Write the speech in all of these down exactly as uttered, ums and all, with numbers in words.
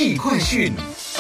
益快讯。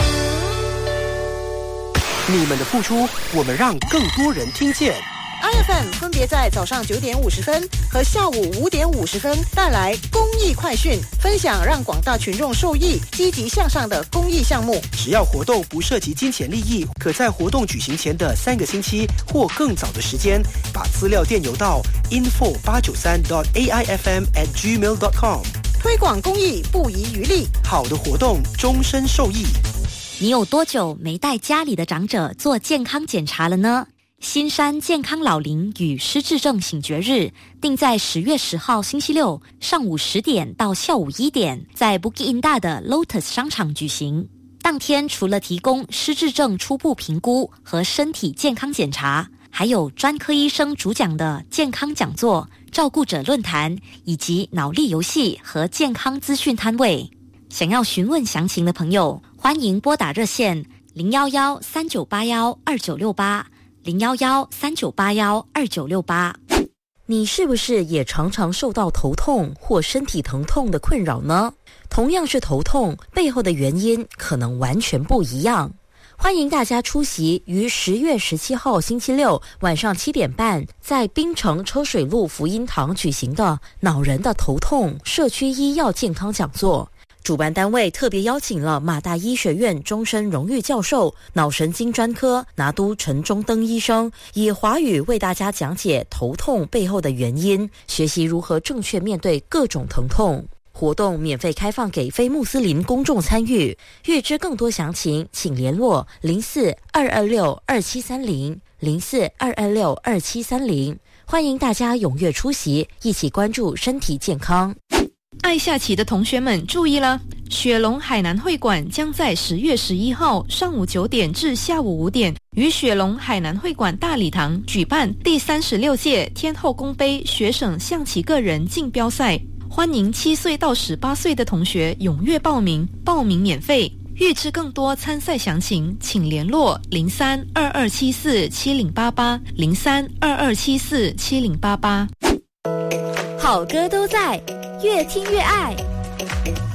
你们的付出，我们让更多人听见。 I F M 分别在早上九点五十分和下午五点五十分带来公益快讯，分享让广大群众受益、积极向上的公益项目。 只要活动不涉及金钱利益，可在活动举行前的三个星期或更早的时间，把资料电邮到 info 八九三 dot a i f m at gmail dot com。 推广公益不遗余力， 好的活动终身受益。 你有多久没带家里的长者做健康检查了呢？新山健康老龄与失智症醒觉日定在十月十号星期六上午十点到下午一点，在 Bukit Indah 的 Lotus 商场举行。当天除了提供失智症初步评估和身体健康检查，还有专科医生主讲的健康讲座、照顾者论坛以及脑力游戏和健康资讯摊位。想要询问详情的朋友，欢迎拨打热线零一一三九八一二九六八。零一一三九八一二九六八。你是不是也常常受到头痛或身体疼痛的困扰呢？同样是头痛，背后的原因可能完全不一样。欢迎大家出席于十月十七号星期六晚上七点半在槟城车水路福音堂举行的脑人的头痛社区医药健康讲座。主办单位特别邀请了马大医学院终身荣誉教授、脑神经专科拿督陈忠登医生，以华语为大家讲解头痛背后的原因，学习如何正确面对各种疼痛。活动免费开放给非穆斯林公众参与，预知更多详情，请联络零四二二六二七三零 零四二二六二七三零。欢迎大家踊跃出席，一起关注身体健康。 爱下棋的同学们注意了，雪龙海南会馆将在十月十一号上午九点至下午五点于雪龙海南会馆大礼堂举办第三十六届天后宫杯学省象棋个人竞标赛，欢迎七岁到十八岁的同学踊跃报名，报名免费。预知更多参赛详情，请联络零三二二七四七零八八 零三二二七四七零八八。 好歌都在，越听越爱。